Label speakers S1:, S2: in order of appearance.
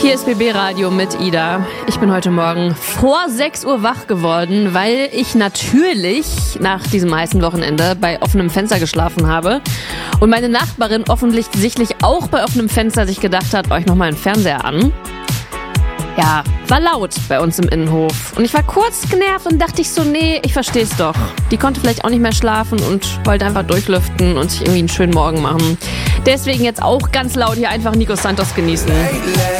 S1: Hier ist BB Radio mit Ida. Ich bin heute Morgen vor 6 Uhr wach geworden, weil ich natürlich nach diesem heißen Wochenende bei offenem Fenster geschlafen habe. Und meine Nachbarin offensichtlich auch bei offenem Fenster sich gedacht hat, euch nochmal einen Fernseher an. Ja, war laut bei uns im Innenhof. Und ich war kurz genervt und dachte ich so, nee, ich versteh's doch. Die konnte vielleicht auch nicht mehr schlafen und wollte einfach durchlüften und sich irgendwie einen schönen Morgen machen. Deswegen jetzt auch ganz laut hier einfach Nico Santos genießen.